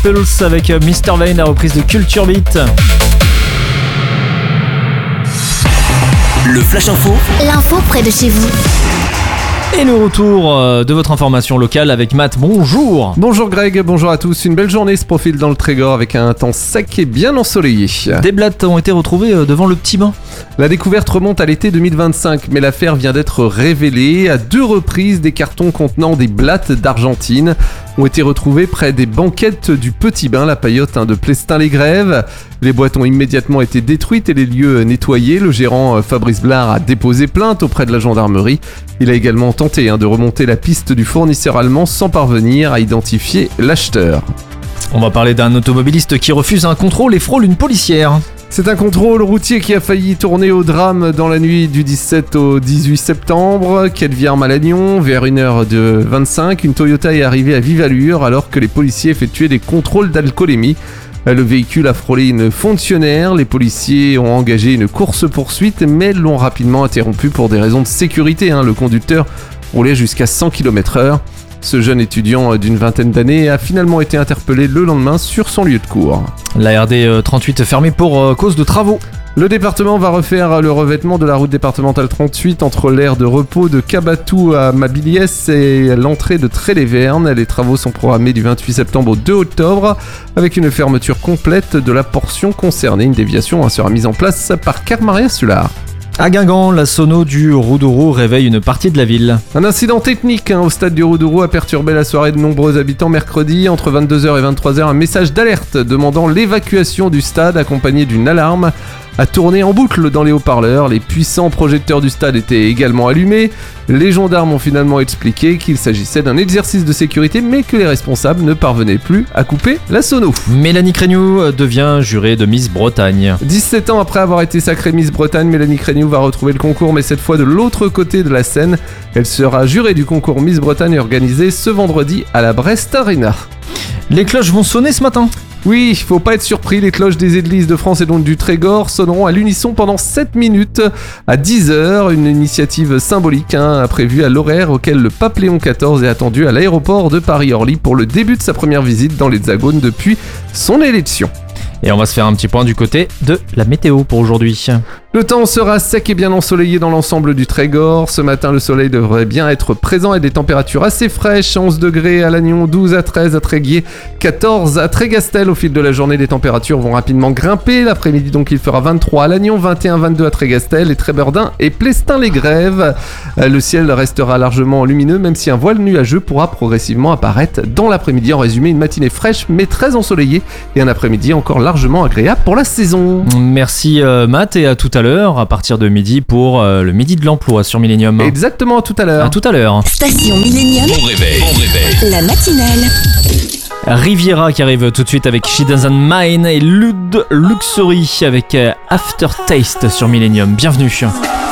Pulse avec Mr. Vane, la reprise de Culture Beat. Le Flash Info. L'info près de chez vous. Et le retour de votre information locale avec Matt. Bonjour. Bonjour Greg, bonjour à tous. Une belle journée se profile dans le Trégor avec un temps sec et bien ensoleillé. Des blattes ont été retrouvées devant le Petit Bain. La découverte remonte à l'été 2025, mais l'affaire vient d'être révélée. À 2 reprises, des cartons contenant des blattes d'Argentine ont été retrouvés près des banquettes du Petit Bain, la paillote de Plestin-les-Grèves. Les boîtes ont immédiatement été détruites et les lieux nettoyés. Le gérant Fabrice Blard a déposé plainte auprès de la gendarmerie. Il a également tenté de remonter la piste du fournisseur allemand sans parvenir à identifier l'acheteur. On va parler d'un automobiliste qui refuse un contrôle et frôle une policière. C'est un contrôle routier qui a failli tourner au drame dans la nuit du 17 au 18 septembre. Quai de Vierme-à-Lannion, vers 1h25, une Toyota est arrivée à vive allure alors que les policiers effectuaient des contrôles d'alcoolémie. Le véhicule a frôlé une fonctionnaire. Les policiers ont engagé une course-poursuite mais l'ont rapidement interrompu pour des raisons de sécurité. Le conducteur roulait jusqu'à 100 km/h. Ce jeune étudiant d'une vingtaine d'années a finalement été interpellé le lendemain sur son lieu de cours. La RD 38 fermée pour cause de travaux. Le département va refaire le revêtement de la route départementale 38 entre l'aire de repos de Cabatou à Mabiliès et l'entrée de Tré-les-Vernes. Les travaux sont programmés du 28 septembre au 2 octobre avec une fermeture complète de la portion concernée. Une déviation sera mise en place par Carmaria Sular. À Guingamp, la sono du Roudourou réveille une partie de la ville. Un incident technique au stade du Roudourou a perturbé la soirée de nombreux habitants mercredi. Entre 22h et 23h, un message d'alerte demandant l'évacuation du stade accompagné d'une alarme a tourné en boucle dans les haut-parleurs. Les puissants projecteurs du stade étaient également allumés. Les gendarmes ont finalement expliqué qu'il s'agissait d'un exercice de sécurité mais que les responsables ne parvenaient plus à couper la sono. Mélanie Créniou devient jurée de Miss Bretagne. 17 ans après avoir été sacrée Miss Bretagne, Mélanie Créniou va retrouver le concours mais cette fois de l'autre côté de la Seine. Elle sera jurée du concours Miss Bretagne organisé ce vendredi à la Brest Arena. Les cloches vont sonner ce matin. Oui, faut pas être surpris, les cloches des églises de France et donc du Trégor sonneront à l'unisson pendant 7 minutes à 10h, une initiative symbolique prévue à l'horaire auquel le pape Léon XIV est attendu à l'aéroport de Paris-Orly pour le début de sa première visite dans l'Hexagone depuis son élection. Et on va se faire un petit point du côté de la météo pour aujourd'hui. Le temps sera sec et bien ensoleillé dans l'ensemble du Trégor. Ce matin, le soleil devrait bien être présent et des températures assez fraîches. 11 degrés à Lannion, 12 à 13 à Tréguier, 14 à Trégastel. Au fil de la journée, les températures vont rapidement grimper. L'après-midi, donc, il fera 23 à Lannion, 21, 22 à Trégastel et Tréberdin et Plestin-les-Grèves. Le ciel restera largement lumineux, même si un voile nuageux pourra progressivement apparaître dans l'après-midi. En résumé, une matinée fraîche mais très ensoleillée et un après-midi encore largement agréable pour la saison. Merci Matt et à tout à l'heure à partir de midi pour le midi de l'emploi sur Millennium. Exactement, à tout à l'heure. À tout à l'heure. Station Millennium. Bon réveil. La matinale. Riviera qui arrive tout de suite avec She Doesn't Mind et Lud Luxury avec Aftertaste sur Millennium. Bienvenue.